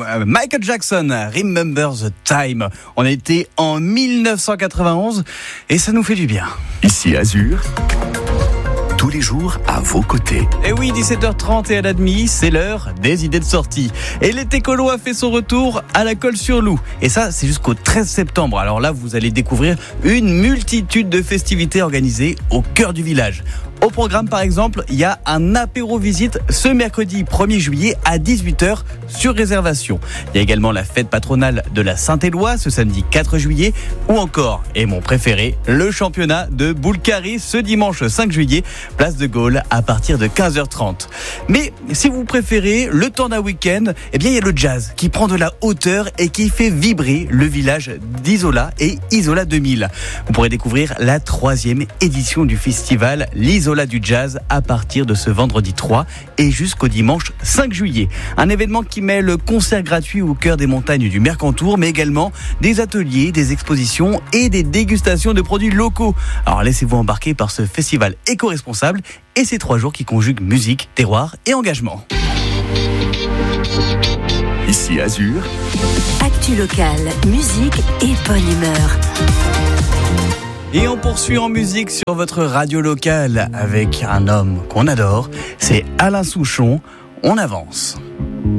Michael Jackson, Remember the Time. On a été en 1991 et ça nous fait du bien. Ici Azur, tous les jours à vos côtés. Et oui, 17h30 et à la demi, c'est l'heure des idées de sortie. Et l'été colo a fait son retour à la Colle-sur-Loup. Et ça, c'est jusqu'au 13 septembre. Alors là, vous allez découvrir une multitude de festivités organisées au cœur du village. Au programme, par exemple, il y a un apéro visite ce mercredi 1er juillet à 18h sur réservation. Il y a également la fête patronale de la Saint-Éloi ce samedi 4 juillet ou encore, et mon préféré, le championnat de Boulcari ce dimanche 5 juillet, place de Gaulle à partir de 15h30. Mais si vous préférez le temps d'un week-end, eh bien il y a le jazz qui prend de la hauteur et qui fait vibrer le village d'Isola et Isola 2000. Vous pourrez découvrir la 3e édition du festival l'Isola du jazz à partir de ce vendredi 3 et jusqu'au dimanche 5 juillet. Un événement qui mêle concerts gratuits au cœur des montagnes du Mercantour, mais également des ateliers, des expositions et des dégustations de produits locaux. Alors laissez-vous embarquer par ce festival éco-responsable et ces 3 jours qui conjuguent musique, terroir et engagement. Ici Azur, Actu locale, musique et bonne humeur. Et on poursuit en musique sur votre radio locale avec un homme qu'on adore, c'est Alain Souchon. On avance.